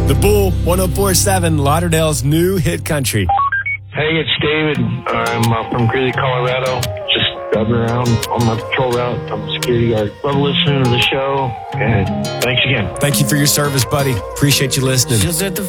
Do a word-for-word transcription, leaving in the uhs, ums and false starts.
The Bull, one oh four point seven, Lauderdale's new hit country. Hey, it's David. I'm uh, from Greeley, Colorado. Just driving around on my patrol route. I'm a security guard. Love listening to the show, and thanks again. Thank you for your service, buddy. Appreciate you listening. Just at the